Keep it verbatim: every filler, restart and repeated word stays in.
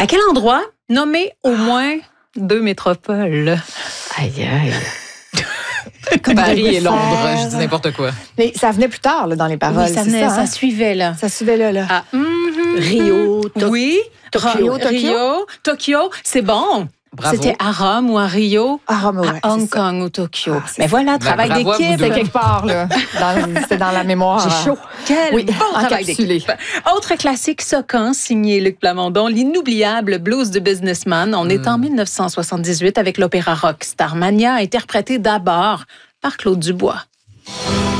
À quel endroit nommer au moins deux métropoles? Aïe, aïe. Comme Paris et Londres, faire... je dis n'importe quoi. Mais ça venait plus tard là, dans les paroles. Oui, ça, venait, ça, ça hein? suivait là. Ça suivait là. là. Ah, mm-hmm. Rio, to- oui. Tokyo, Rio, Tokyo. Rio, Tokyo, c'est bon. Bravo. C'était à Rome ou à Rio, Ah, Rome, ouais, à Hong c'est ça. Kong ou Tokyo. Ah, c'est Mais voilà, Ben, travail bravo à vous d'équipe. deux. C'était quelque part, là. Dans- C'était dans la mémoire. J'ai chaud. Quel Oui, bon travail encapsulé. d'équipe. Autre classique Socan, signé Luc Plamondon, l'inoubliable blues de businessman. On est en dix-neuf cent soixante-dix-huit avec l'opéra rock Starmania, interprété d'abord par Claude Dubois.